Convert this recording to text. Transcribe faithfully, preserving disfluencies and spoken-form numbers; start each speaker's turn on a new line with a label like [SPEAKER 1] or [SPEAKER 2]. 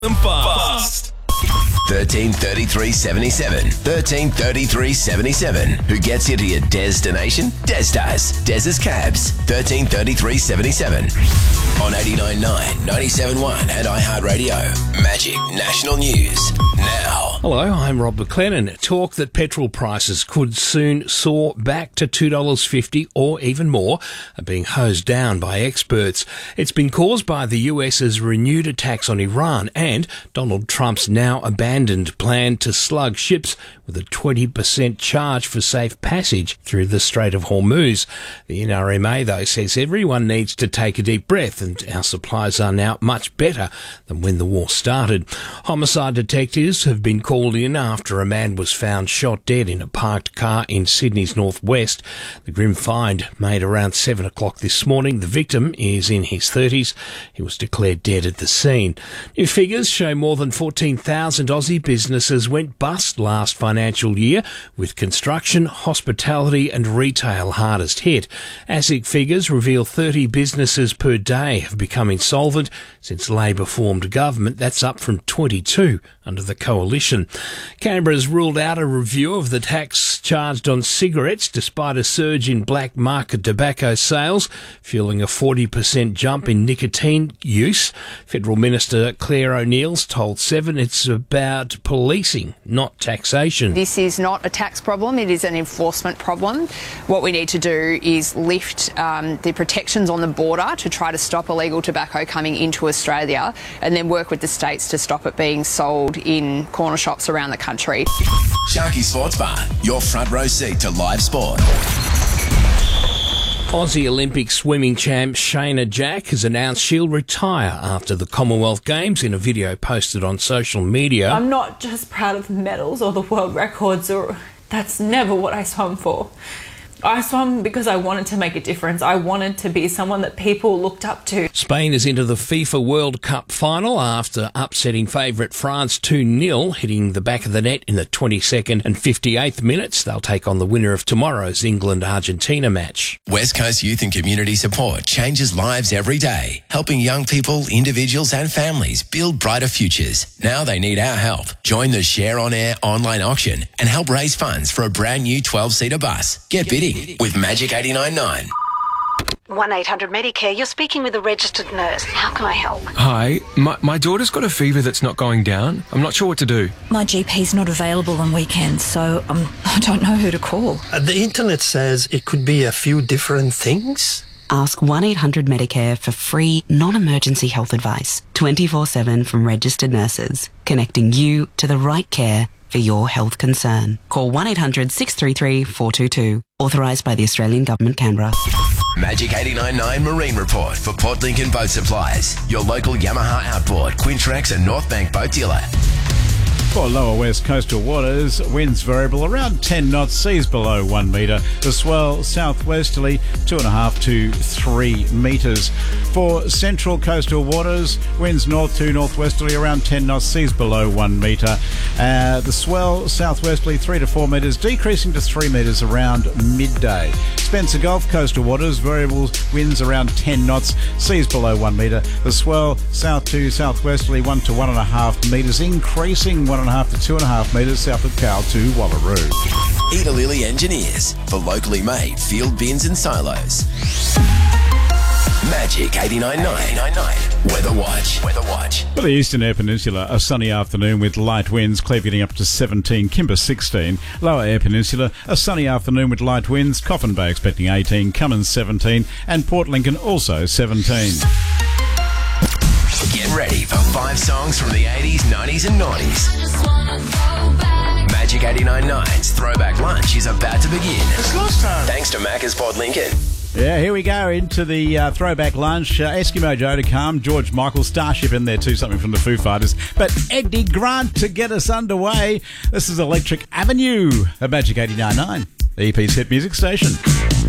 [SPEAKER 1] Them fast.
[SPEAKER 2] thirteen thirty-three seventy-seven. thirteen thirty-three seventy-seven. Who gets you to your destination? Des does. Des's Cabs. thirteen thirty-three seventy-seven. On eighty-nine point nine, ninety-seven point one and iHeartRadio. Magic National News. Now.
[SPEAKER 3] Hello, I'm Rob McLennan. Talk that petrol prices could soon soar back to two dollars fifty or even more are being hosed down by experts. It's been caused by the US's renewed attacks on Iran and Donald Trump's now abandoned plan to slug ships with a twenty percent charge for safe passage through the Strait of Hormuz. The N R M A, though, says everyone needs to take a deep breath and our supplies are now much better than when the war started. Homicide detectives have been called in after a man was found shot dead in a parked car in Sydney's northwest. The grim find made around seven o'clock this morning. The victim is in his thirties. He was declared dead at the scene. New figures show more than fourteen thousand Aussie businesses went bust last financial year, with construction, hospitality and retail hardest hit. ASIC figures reveal thirty businesses per day have become insolvent since Labor formed government. That's up from twenty-two under the coalition. Canberra's ruled out a review of the tax charged on cigarettes despite a surge in black market tobacco sales, fueling a forty percent jump in nicotine use. Federal Minister Claire O'Neill's told Seven it's about policing, not taxation.
[SPEAKER 4] This is not a tax problem, it is an enforcement problem. What we need to do is lift um, the protections on the border to try to stop illegal tobacco coming into Australia and then work with the states to stop it being sold in corner shops around the country.
[SPEAKER 2] Sharky Sports Bar, your front row seat to live sport.
[SPEAKER 3] Aussie Olympic swimming champ Shayna Jack has announced she'll retire after the Commonwealth Games in a video posted on social media.
[SPEAKER 5] I'm not just proud of the medals or the world records, or that's never what I swam for. I swam because I wanted to make a difference. I wanted to be someone that people looked up to.
[SPEAKER 3] Spain is into the FIFA World Cup final after upsetting favourite France two nil, hitting the back of the net in the twenty-second and fifty-eighth minutes. They'll take on the winner of tomorrow's England-Argentina match.
[SPEAKER 2] West Coast Youth and Community Support changes lives every day, helping young people, individuals and families build brighter futures. Now they need our help. Join the Share On Air online auction and help raise funds for a brand new twelve-seater bus. Get bidding with Magic eighty-nine point nine.
[SPEAKER 6] one eight hundred Medicare, you're speaking with a registered nurse. How can I help?
[SPEAKER 7] Hi, my, my daughter's got a fever that's not going down. I'm not sure what to do.
[SPEAKER 8] My G P's not available on weekends, so um, I don't know who to call.
[SPEAKER 9] Uh, the internet says it could be a few different things.
[SPEAKER 10] Ask one eight hundred Medicare for free, non-emergency health advice, twenty-four seven from registered nurses, connecting you to the right care for your health concern. Call one eight hundred six three three four two two. Authorised by the Australian Government, Canberra.
[SPEAKER 2] Magic eighty-nine point nine Marine Report for Port Lincoln Boat Supplies. Your local Yamaha Outboard, Quintrex and North Bank boat dealer.
[SPEAKER 11] For lower west coastal waters, winds variable around ten knots, seas below one metre. The swell southwesterly two and a half to three metres. For central coastal waters, winds north to northwesterly around ten knots, seas below one metre. Uh, the swell southwesterly three to four metres, decreasing to three metres around midday. Spencer Gulf coastal waters, variable winds around ten knots, seas below one metre. The swell south to southwesterly one to one and a half metres, increasing one and a half to two and a half metres south of Cal to Wallaroo.
[SPEAKER 2] Eda Lilly Engineers for locally made field bins and silos. Magic eighty-nine point nine. Weather Watch. Weather Watch.
[SPEAKER 11] For the Eastern Air Peninsula, a sunny afternoon with light winds, Cleve getting up to seventeen, Kimber sixteen. Lower Air Peninsula, a sunny afternoon with light winds, Coffin Bay expecting eighteen, Cummins seventeen, and Port Lincoln also seventeen.
[SPEAKER 2] Get ready for five songs from the eighties, nineties and nineties. Magic eighty-nine point nine's Throwback Lunch is about to begin.
[SPEAKER 9] It's last time.
[SPEAKER 2] Thanks to Macca's Port Lincoln.
[SPEAKER 11] Yeah, here we go into the uh, Throwback Lunch. Uh, Eskimo Joe to come, George Michael, Starship in there too, something from the Foo Fighters. But Eddie Grant to get us underway. This is Electric Avenue at Magic eighty-nine point nine, the E P's hit music station.